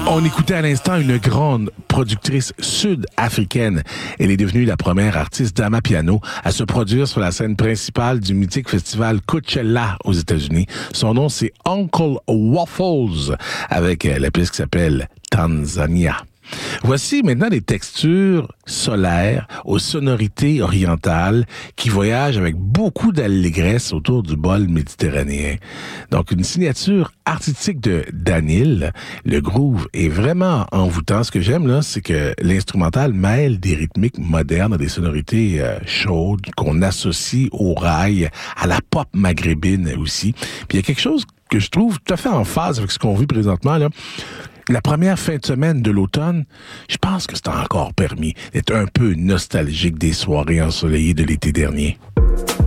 On écoutait à l'instant une grande productrice sud-africaine. Elle est devenue la première artiste d'amapiano à se produire sur la scène principale du mythique festival Coachella aux États-Unis. Son nom, c'est Uncle Waffles, avec la pièce qui s'appelle Tanzania. Voici maintenant des textures solaires aux sonorités orientales qui voyagent avec beaucoup d'allégresse autour du bol méditerranéen. Donc, une signature artistique de Danil. Le groove est vraiment envoûtant. Ce que j'aime, là, c'est que l'instrumental mêle des rythmiques modernes à des sonorités chaudes qu'on associe au rail, à la pop maghrébine aussi. Puis il y a quelque chose que je trouve tout à fait en phase avec ce qu'on vit présentement, là. La première fin de semaine de l'automne, je pense que c'est encore permis d'être un peu nostalgique des soirées ensoleillées de l'été dernier.